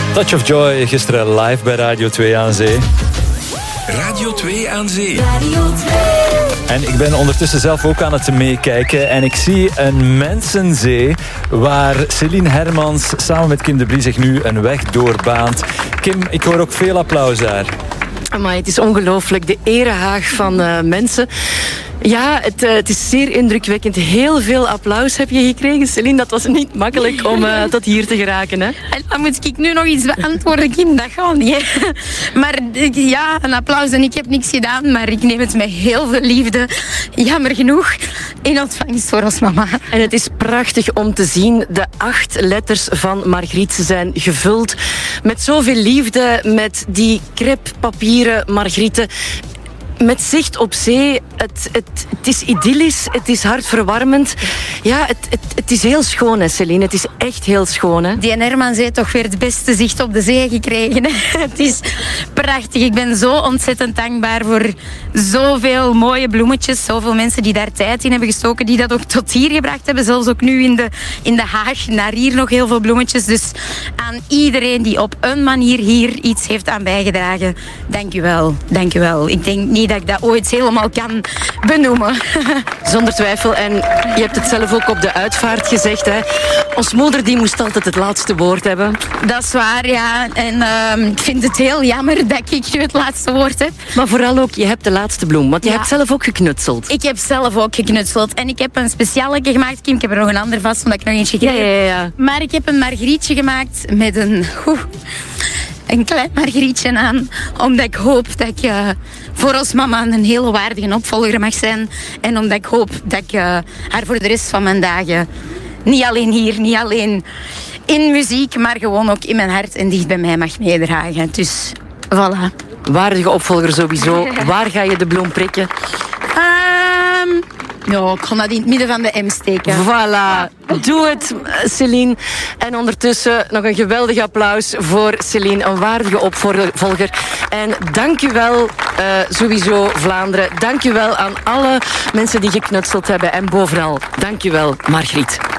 Touch of Joy, gisteren live bij Radio 2 aan Zee. Radio 2 aan Zee. Radio 2. En ik ben ondertussen zelf ook aan het meekijken. En ik zie een mensenzee waar Céline Hermans samen met Kim de Brie zich nu een weg doorbaant. Kim, ik hoor ook veel applaus daar. Amai, het is ongelooflijk. De erehaag van mensen. Ja, het is zeer indrukwekkend. Heel veel applaus heb je gekregen, Céline. Dat was niet makkelijk om tot hier te geraken, hè? En dan moet ik nu nog iets beantwoorden, Kim. Dat gaat niet, hè. Maar ja, een applaus en ik heb niks gedaan. Maar ik neem het met heel veel liefde, jammer genoeg, in ontvangst voor ons mama. En het is prachtig om te zien. De 8 letters van Margriet zijn gevuld met zoveel liefde. Met die crêpepapieren Margrieten. Met zicht op zee. Het is idyllisch. Het is hartverwarmend. Ja, het is heel schoon, hè, Céline. Het is echt heel schoon, hè. Die Hermans heeft toch weer het beste zicht op de zee gekregen. Hè? Het is prachtig. Ik ben zo ontzettend dankbaar voor zoveel mooie bloemetjes. Zoveel mensen die daar tijd in hebben gestoken. Die dat ook tot hier gebracht hebben. Zelfs ook nu in de Haag. Naar hier nog heel veel bloemetjes. Dus aan iedereen die op een manier hier iets heeft aan bijgedragen. Dank u wel. Dank u wel. Ik denk niet dat ik dat ooit helemaal kan benoemen. Zonder twijfel. En je hebt het zelf ook op de uitvaart gezegd, hè. Ons moeder die moest altijd het laatste woord hebben. Dat is waar, ja. En ik vind het heel jammer dat ik nu het laatste woord heb. Maar vooral ook, je hebt de laatste bloem. Want je hebt zelf ook geknutseld. Ik heb zelf ook geknutseld. En ik heb een speciale gemaakt. Kim, ik heb er nog een ander vast, omdat ik nog eentje geef. Ja. Maar ik heb een margrietje gemaakt met een klein margrietje aan. Omdat ik hoop dat ik voor ons mama een hele waardige opvolger mag zijn. En omdat ik hoop dat ik haar voor de rest van mijn dagen, niet alleen hier, niet alleen in muziek, maar gewoon ook in mijn hart en dicht bij mij mag meedragen. Dus voilà. Waardige opvolger sowieso. Waar ga je de bloem prikken? Ja, ik ga dat in het midden van de M steken. Voilà. Doe het, Céline. En ondertussen nog een geweldig applaus voor Céline. Een waardige opvolger. En dank u wel, sowieso Vlaanderen. Dank u wel aan alle mensen die geknutseld hebben. En bovenal, dank u wel, Margriet.